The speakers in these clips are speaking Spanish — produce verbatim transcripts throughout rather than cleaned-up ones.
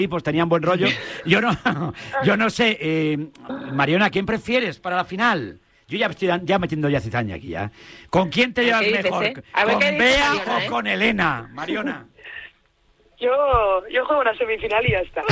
pues tenían buen rollo. Yo no, yo no sé, eh, Mariona, ¿quién prefieres para la final? Yo ya estoy ya metiendo ya cizaña aquí, ¿ya? ¿Con quién te llevas mejor? Dices, eh? ¿Con Bea Mariona, o eh? con Elena? Mariona. Yo, yo juego una semifinal y ya está.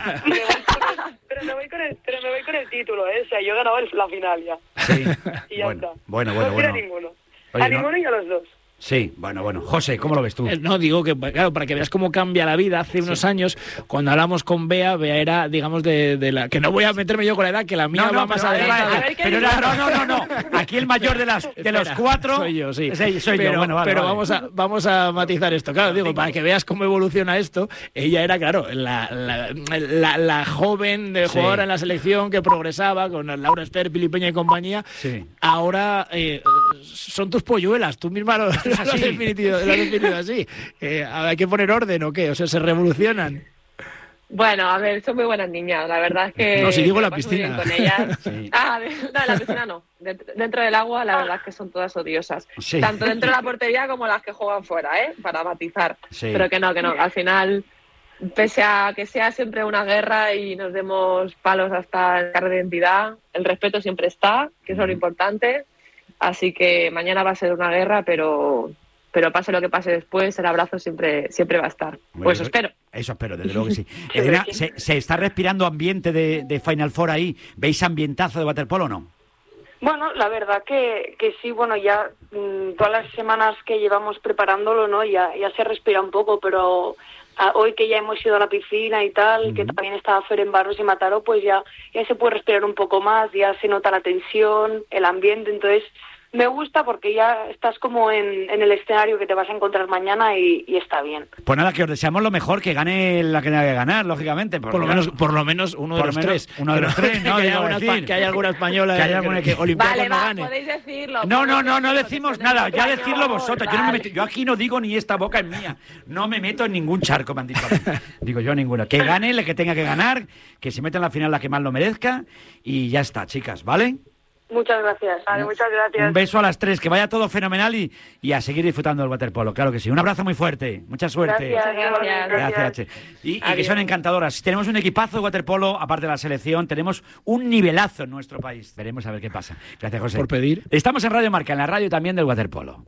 pero, me voy con el, pero me voy con el título, ¿eh? O sea, yo he ganado la final ya. Sí. Y ya bueno, está. bueno, bueno, no bueno. a ninguno. Oye, a ¿no? ninguno y a los dos. Sí, bueno, bueno. José, ¿cómo lo ves tú? No, digo que, claro, para que veas cómo cambia la vida. Hace unos sí. años, cuando hablamos con Bea, Bea era, digamos, de, de la... Que no voy a meterme yo con la edad, que la mía no, no, va más pero, adelante. Pero, pero era, no, no, no, no. Aquí el mayor de las de Espera, los cuatro... Soy yo, sí. sí soy pero, yo, bueno, vale, Pero vale. Vamos, a, vamos a matizar esto. Claro, digo, para que veas cómo evoluciona esto, ella era, claro, la, la, la, la joven de jugadora sí. en la selección que progresaba con Laura Ester, Pili Peña y compañía. Sí. Ahora eh, son tus polluelas, tú misma lo, lo has definido. Lo has definido así. Eh, ¿Hay que poner orden o qué? O sea, ¿se revolucionan? Bueno, a ver, son muy buenas niñas. La verdad es que... No, si digo la paso piscina. muy bien con ellas. Sí. Ah, de, no, la piscina no. De, dentro del agua, la verdad es que son todas odiosas. Sí. Tanto dentro de la portería como las que juegan fuera, ¿eh? Para matizar. Sí. Pero que no, que no. Al final, pese a que sea siempre una guerra y nos demos palos hasta el cargo de identidad, el respeto siempre está, que eso es lo importante. Así que mañana va a ser una guerra, pero... pero pase lo que pase después, el abrazo siempre siempre va a estar. Bueno, pues eso espero. Eso espero, desde luego que sí. Elena, ¿se, ¿se está respirando ambiente de, de Final Four ahí? ¿Veis ambientazo de waterpolo o no? Bueno, la verdad que, que sí, bueno, ya mmm, todas las semanas que llevamos preparándolo, ¿no? Ya, ya se respira un poco, pero a, hoy que ya hemos ido a la piscina y tal, uh-huh. que también estaba Fer en Barros y Mataró, pues ya, ya se puede respirar un poco más, ya se nota la tensión, el ambiente, entonces... Me gusta porque ya estás como en, en el escenario que te vas a encontrar mañana y, y está bien. Pues nada, que os deseamos lo mejor, que gane la que tenga que ganar, lógicamente. Por lo menos, por lo menos uno de los menos, tres. Uno de los tres, ¿no? que, haya alguna, que haya alguna española que haya alguna que, que Olimpiada vale, no va, gane. Podéis decirlo. No, no, no, decirlo, no decimos nada. Ya decirlo vosotros. Vale. Yo, no me meto, yo aquí no digo ni esta boca es mía. No me meto en ningún charco, me han dicho. Digo yo ninguno. Que gane el que tenga que ganar, que se meta en la final la que más lo merezca y ya está, chicas, ¿vale? Muchas gracias. Vale, muchas gracias. Un beso a las tres, que vaya todo fenomenal y, y a seguir disfrutando del waterpolo, claro que sí. Un abrazo muy fuerte, mucha suerte. Gracias, gracias. Gracias. Y, y que son encantadoras. Tenemos un equipazo de waterpolo, aparte de la selección, tenemos un nivelazo en nuestro país. Veremos a ver qué pasa. Gracias, José. Por pedir. Estamos en Radio Marca, en la radio también del waterpolo.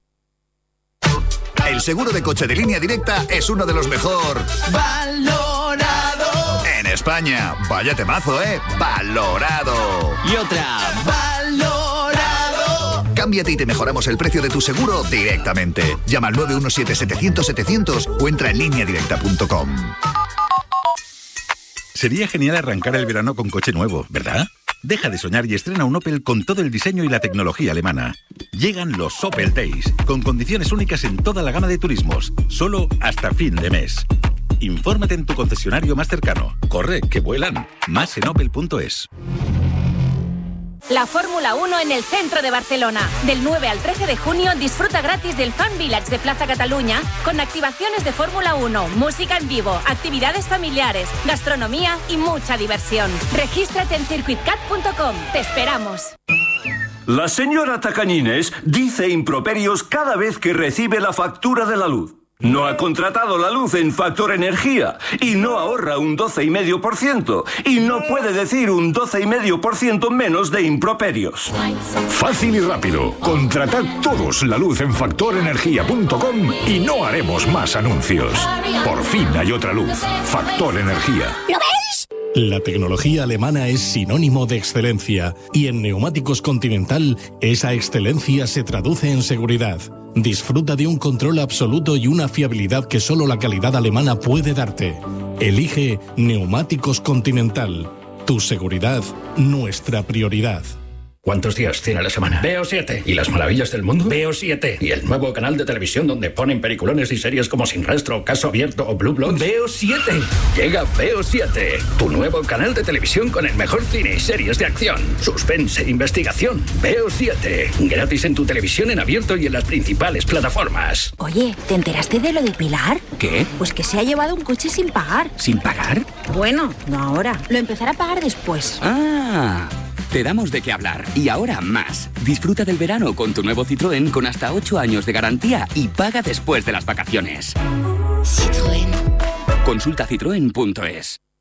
El seguro de coche de Línea Directa es uno de los mejor valorado en España. Vaya temazo, ¿eh? Valorado. Y otra, valorado. Cámbiate y te mejoramos el precio de tu seguro directamente. Llama al nueve uno siete, setecientos, setecientos o entra en línea directa punto com. Sería genial arrancar el verano con coche nuevo, ¿verdad? Deja de soñar y estrena un Opel con todo el diseño y la tecnología alemana. Llegan los Opel Days, con condiciones únicas en toda la gama de turismos, solo hasta fin de mes. Infórmate en tu concesionario más cercano. Corre, que vuelan. Más en opel punto es. La Fórmula uno en el centro de Barcelona. Del nueve al trece de junio disfruta gratis del Fan Village de Plaza Cataluña con activaciones de Fórmula uno, música en vivo, actividades familiares, gastronomía y mucha diversión. Regístrate en circuit cat punto com. Te esperamos. La señora Tacañines dice improperios cada vez que recibe la factura de la luz. No ha contratado la luz en Factor Energía y no ahorra un doce coma cinco por ciento y no puede decir un doce coma cinco por ciento menos de improperios. Fácil y rápido. Contratad todos la luz en factor energía punto com y no haremos más anuncios. Por fin hay otra luz. Factor Energía. ¿Lo veis? La tecnología alemana es sinónimo de excelencia y en Neumáticos Continental esa excelencia se traduce en seguridad. Disfruta de un control absoluto y una fiabilidad que solo la calidad alemana puede darte. Elige Neumáticos Continental. Tu seguridad, nuestra prioridad. ¿Cuántos días tiene a la semana? Veo siete. ¿Y las maravillas del mundo? Veo siete. ¿Y el nuevo canal de televisión donde ponen peliculones y series como Sin Rastro, Caso Abierto o Blue Bloods? Veo siete. Llega Veo siete, tu nuevo canal de televisión con el mejor cine y series de acción, suspense e investigación. Veo siete. Gratis en tu televisión en abierto y en las principales plataformas. Oye, ¿te enteraste de lo de Pilar? ¿Qué? Pues que se ha llevado un coche sin pagar. ¿Sin pagar? Bueno, no ahora. Lo empezará a pagar después. Ah... Te damos de qué hablar. Y ahora más. Disfruta del verano con tu nuevo Citroën con hasta ocho años de garantía y paga después de las vacaciones. Citroën. Consulta citroen punto es.